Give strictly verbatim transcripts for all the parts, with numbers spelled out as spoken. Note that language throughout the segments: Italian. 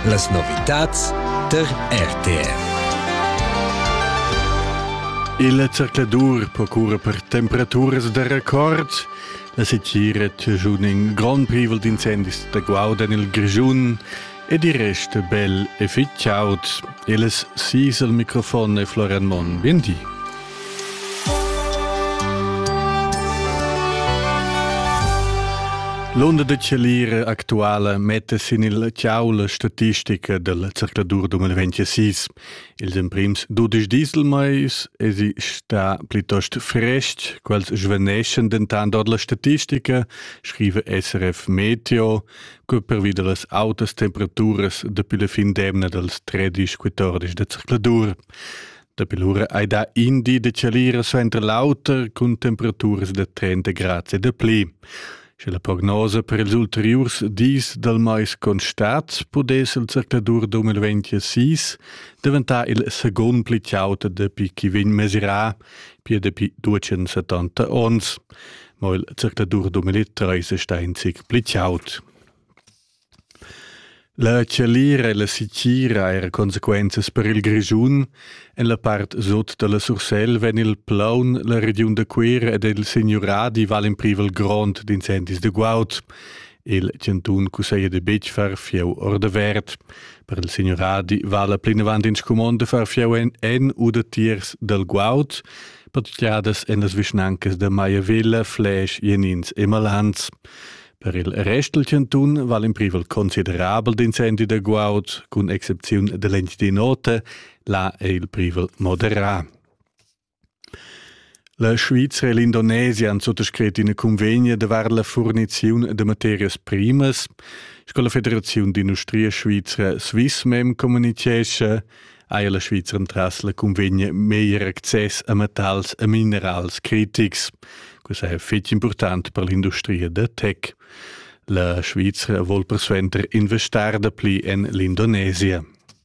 Las novitats der R T M. Il cercladur procura per temperaturas de record. La secchira giun in grand privel d'incendis da Guauda nel Grigiun e di resta bel e fitchaut. E les sis al microfono e Florian Mon. Biendi. L'onda de celire actuale mette sin il ciao la statistica del cercladur duemilaventisei. Ils imprims dodici dieselmais e si sta piuttosto frest, quals svaneschen dentando la statistica, scrive S R F Meteo, che prevede las altas temperaturas depuis la fin d'emna dels tredici quattordici de cercladur. Da pilura ai da indi de celire suentra lauter con temperaturas de trenta gradi e de pli. Se la prognosa per els ulteriors dis del mais constat podés il cercladur duemilaventisei diventar il segon pli ciauta de pi chi vegn mesurà pia de pi duecentosettanta ons, ma il cercladur duemilatreis sta in sig pli ciaut. La celira e la sicchira era consequences per il Grigiun en la part sud de la Sursel ven il plaun la region de Quer ed il Signoradi val in privel grond d'incendis de Guaut. Il centun cuseia de Betg far fieu or de verd. Per il Signoradi val la plinavant ins comand de far fieu en, en u de tiers del Guaut, patutiadas en las vischnancas de Maiavilla, Flesch, Jenins e Malans. Per il resto del cantun val in privel considerabel d'incendi de Guaut, con excepzione de l'Ench di Note, là è il privel moderà. La Svizzera e l'Indonesia hanno sottoscritto un convegno de var la fornizione de materias primas, sco la Federazione d'Industria Svizzera Swissmem comunicasse, a la Svizzera tras la convegno meglier access a metalls e minerals critics. Questo è fetch importante per l'industria de tech. La Svizzera vuol persuenter investar de pli en l'Indonesia.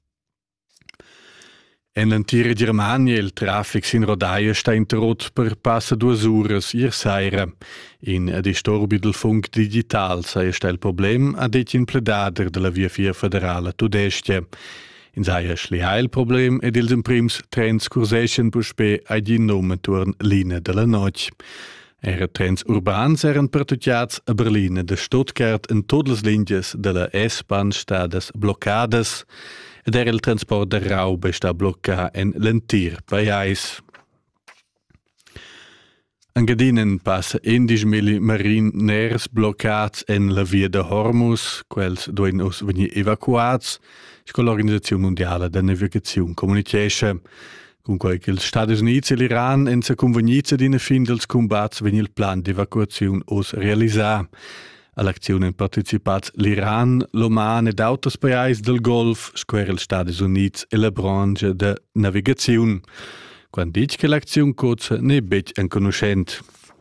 En l'antiera Germania il traffic sin rodaia sta interrotto per passa due uras ier saira. In disturbi del funk digital sai sta il problem ad et in pledader de la via via federale tudestia. In saia schlia il problem ed ils imprims trens curseschen puspe ai di nome turn linea de la noc. Era trens urbans eran pertutiats a Berlin de Stuttgart en todas las linjas de la S-Bahn stadas bloccadas ed era il transport de raube sta blocca en l'entir paiais. Engadinen passa indisch mili mariners bloccats en la via de Hormuz, quels duin us veni evacuats, sco l'Organizzazione Mondiale de Navigazione comunicasse. Con quei che il Stati Uniti e l'Iran en sa convegniza d'ina fin dels combats vegn il plan d'evacuazione os realisà. All'azione han partecipat l'Iran, l'Oman ed autres paesi del Golf, square il Stati Uniti e la branche de navigazione. Quando dic che l'azione cozza ne bec en conoscent.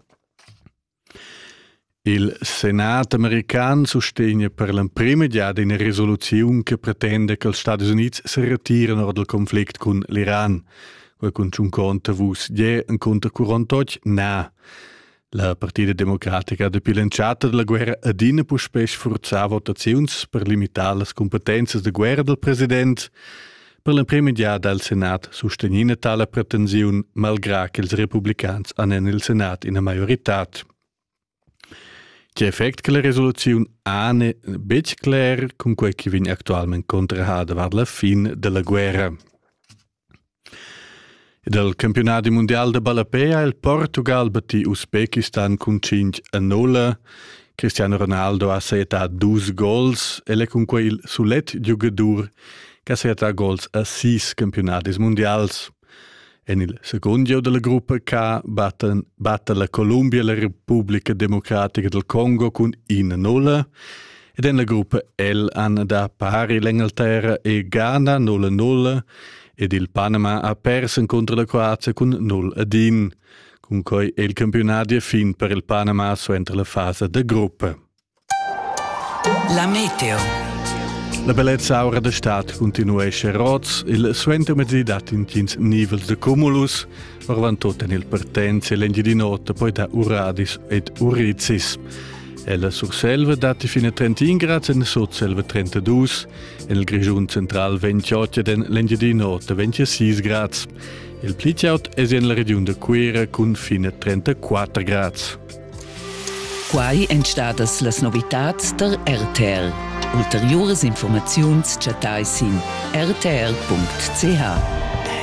Il Senat american sostegna per la prima giada una risoluzione che pretende che gli Stati Uniti si ritirino dal conflitto con l'Iran. Quel con un conto vus je un conto quarantotto na. La Partita Democratica ha depilanciata della guerra adina pu spes forzar votazioni per limitare le competenze de guerra del presidente. Per la prima giada il Senat sostenina tale pretensione, malgrado che i repubblicani hanno il Senat in maggiorità. C'è effect che la risoluzione ha ne bec clar con quel che viene attualmente contrahada var la fin della guerra. Del campionato mondiale de Balapea il Portugal battì Uzbekistan con cinque a null. Cristiano Ronaldo ha segnato due gols e le con quel sulet giocatore che ha segnato gols a sei campionati mondiali. En il secondo della gruppa K batte, batte la Colombia e la Repubblica Democratica del Congo con uno a null. Ed en la gruppa L hanno da pari l'Inghilterra e Ghana null a null. Ed il Panama ha perso contro la Croazia con null a uno. Con cui il campionato è fin per il Panama su entro la fase de gruppa. La meteo. La bellezza aura de stat continua a essere roz, il suento medzidat in quince nivels de cumulus, orvan tot en il pertenze l'engi di notte, poi da uradis ed urizis. Ella surselva dati fino a trentin gradi e sotselva trentadue. E nel grigiun central ventotto den l'engiadì nota ventisei gradi. Il pliciaut è in la regione de Cuera con fino a trentaquattro gradi. Quai entstadas las novitats der R T R. Ulteriores informaziuns chatai sin r t r punct c h.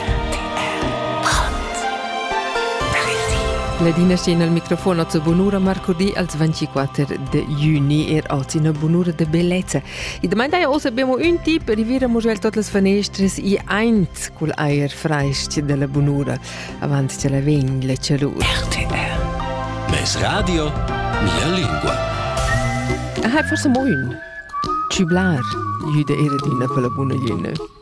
La dina scena al microfono a Bonura Marcordì al ventiquattro di giugno e oggi una bonura di bellezza. E domani also abbiamo un tip, riviramo già tutte le finestre e eins col aer freist della bonura avanti che la vegn le calore. R T R. Mes radio, mia lingua. Ah, forse mo un. Ciblar, jude eredina per la buona luna.